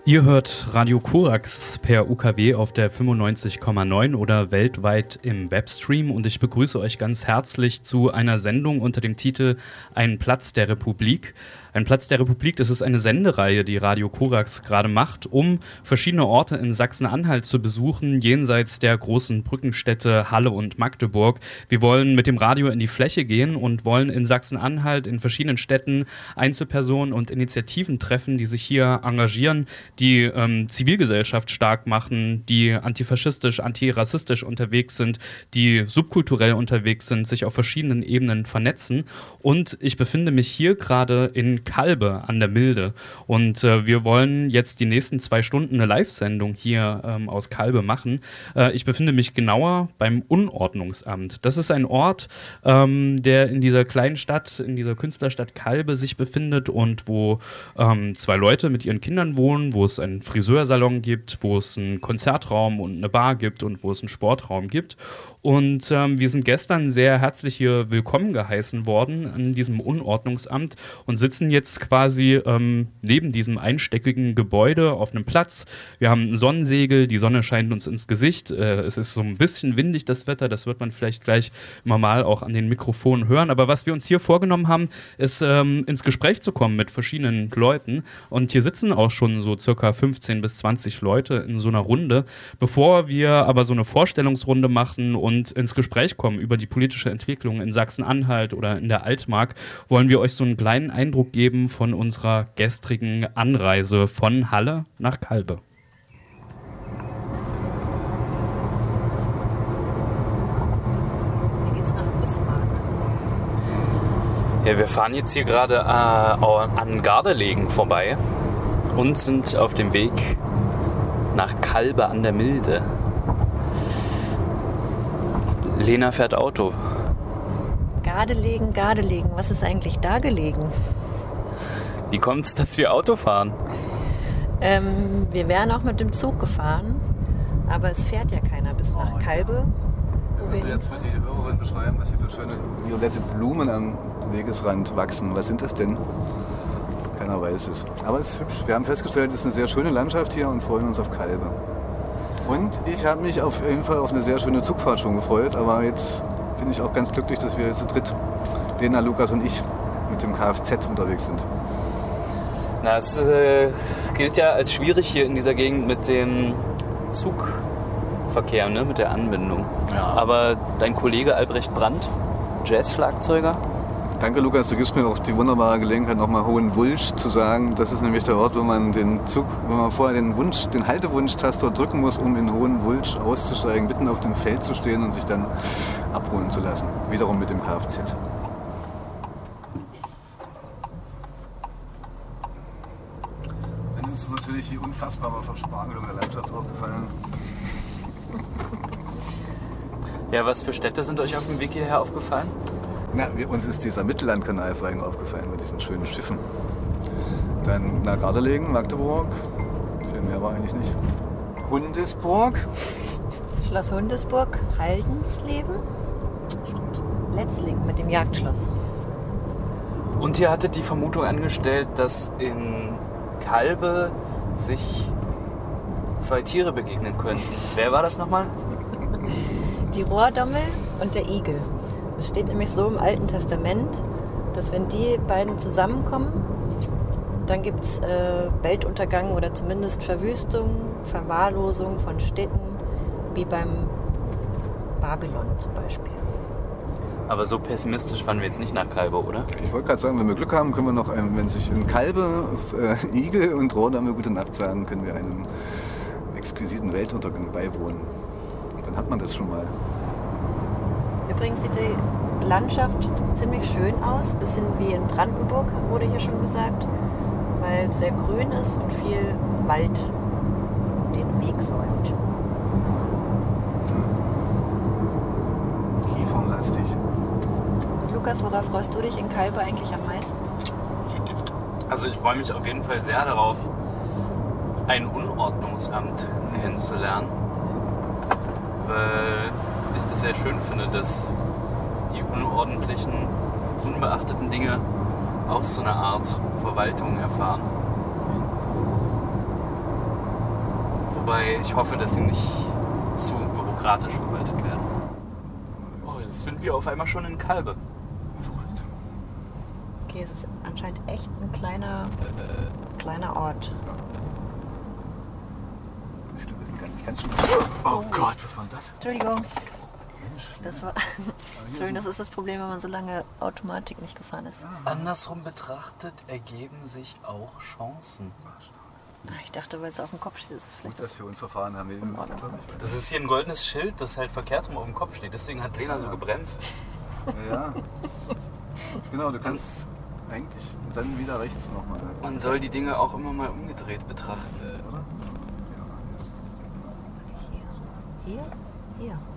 Ihr hört Radio Korax per UKW auf der 95,9 oder weltweit im Webstream und ich begrüße euch ganz herzlich zu einer Sendung unter dem Titel Ein Platz der Republik. Ein Platz der Republik, das ist eine Sendereihe, die Radio Korax gerade macht, um verschiedene Orte in Sachsen-Anhalt zu besuchen, jenseits der großen Brückenstädte Halle und Magdeburg. Wir wollen mit dem Radio in die Fläche gehen und wollen in Sachsen-Anhalt in verschiedenen Städten Einzelpersonen und Initiativen treffen, die sich hier engagieren, die Zivilgesellschaft stark machen, die antifaschistisch, antirassistisch unterwegs sind, die subkulturell unterwegs sind, sich auf verschiedenen Ebenen vernetzen. Und ich befinde mich hier gerade in Kalbe an der Milde. Und wir wollen jetzt die nächsten 2 Stunden eine Live-Sendung hier aus Kalbe machen. Ich befinde mich genauer beim Unordnungsamt. Das ist ein Ort, der in dieser kleinen Stadt, in dieser Künstlerstadt Kalbe sich befindet und wo 2 Leute mit ihren Kindern wohnen, wo es einen Friseursalon gibt, wo es einen Konzertraum und eine Bar gibt und wo es einen Sportraum gibt. Und wir sind gestern sehr herzlich hier willkommen geheißen worden an diesem Unordnungsamt und sitzen jetzt quasi neben diesem einstöckigen Gebäude auf einem Platz. Wir haben ein Sonnensegel, die Sonne scheint uns ins Gesicht. Es ist so ein bisschen windig, das Wetter, das wird man vielleicht gleich immer mal auch an den Mikrofonen hören. Aber was wir uns hier vorgenommen haben, ist ins Gespräch zu kommen mit verschiedenen Leuten. Und hier sitzen auch schon so circa 15 bis 20 Leute in so einer Runde. Bevor wir aber so eine Vorstellungsrunde machen und ins Gespräch kommen über die politische Entwicklung in Sachsen-Anhalt oder in der Altmark, wollen wir euch so einen kleinen Eindruck geben von unserer gestrigen Anreise von Halle nach Kalbe. Hier geht's nach Bismarck. Ja, wir fahren jetzt hier gerade an Gardelegen vorbei und sind auf dem Weg nach Kalbe an der Milde. Lena fährt Auto. Gardelegen. Was ist eigentlich da gelegen? Wie kommt's, dass wir Auto fahren? Wir wären auch mit dem Zug gefahren, aber es fährt ja keiner bis nach Kalbe. Wir müssen jetzt für die Hörerin beschreiben, was hier für schöne violette Blumen am Wegesrand wachsen. Was sind das denn? Keiner weiß es. Aber es ist hübsch. Wir haben festgestellt, es ist eine sehr schöne Landschaft hier und freuen uns auf Kalbe. Und ich habe mich auf jeden Fall auf eine sehr schöne Zugfahrt schon gefreut, aber jetzt bin ich auch ganz glücklich, dass wir zu dritt, Lena, Lukas und ich, mit dem Kfz unterwegs sind. Na, es gilt ja als schwierig hier in dieser Gegend mit dem Zugverkehr, ne, mit der Anbindung. Ja. Aber dein Kollege Albrecht Brandt, Jazz-Schlagzeuger. Danke, Lukas, du gibst mir auch die wunderbare Gelegenheit, nochmal Hohenwulsch zu sagen. Das ist nämlich der Ort, wo man vorher den Haltewunsch-Taster drücken muss, um in Hohenwulsch auszusteigen, mitten auf dem Feld zu stehen und sich dann abholen zu lassen. Wiederum mit dem Kfz. Dann ist natürlich die unfassbare Verspargelung der Landschaft aufgefallen. Ja, was für Städte sind euch auf dem Weg hierher aufgefallen? Na, uns ist dieser Mittellandkanal vor allem aufgefallen mit diesen schönen Schiffen. Dann nach Gardelegen, Magdeburg, sehen wir aber eigentlich nicht. Hundesburg. Schloss Hundesburg, Haldensleben. Stimmt. Letzlingen mit dem Jagdschloss. Und ihr hattet die Vermutung angestellt, dass in Kalbe sich 2 Tiere begegnen könnten. Wer war das nochmal? Die Rohrdommel und der Igel. Es steht nämlich so im Alten Testament, dass wenn die beiden zusammenkommen, dann gibt es Weltuntergang oder zumindest Verwüstung, Verwahrlosung von Städten, wie beim Babylon zum Beispiel. Aber so pessimistisch fahren wir jetzt nicht nach Kalbe, oder? Ich wollte gerade sagen, wenn wir Glück haben, können wir noch, wenn sich in Kalbe Igel und Rohrdommel gute Nacht sagen, können wir einem exquisiten Weltuntergang beiwohnen. Dann hat man das schon mal. Übrigens sieht die Landschaft ziemlich schön aus, ein bisschen wie in Brandenburg, wurde hier schon gesagt, weil es sehr grün ist und viel Wald den Weg säumt. Kiefernlastig. Lukas, worauf freust du dich in Kalbe eigentlich am meisten? Also ich freue mich auf jeden Fall sehr darauf, ein Unordnungsamt kennenzulernen, weil ich das sehr schön finde, dass die unordentlichen, unbeachteten Dinge auch so eine Art Verwaltung erfahren. Wobei ich hoffe, dass sie nicht zu bürokratisch verwaltet werden. Oh, jetzt sind wir auf einmal schon in Kalbe. Okay, es ist anscheinend echt ein kleiner Ort. Ich glaube, wir sind gar nicht ganz schön. Oh Gott, was war denn das? Entschuldigung. Entschuldigung, das ist das Problem, wenn man so lange Automatik nicht gefahren ist. Andersrum betrachtet ergeben sich auch Chancen. Ich dachte, weil es auf dem Kopf steht, ist es vielleicht Gut, dass wir uns verfahren haben. Das ist hier ein goldenes Schild, das halt verkehrt rum auf dem Kopf steht. Deswegen hat Lena so gebremst. Ja. Genau, du kannst eigentlich dann wieder rechts nochmal. Man soll die Dinge auch immer mal umgedreht betrachten. Oder? Hier? Hier?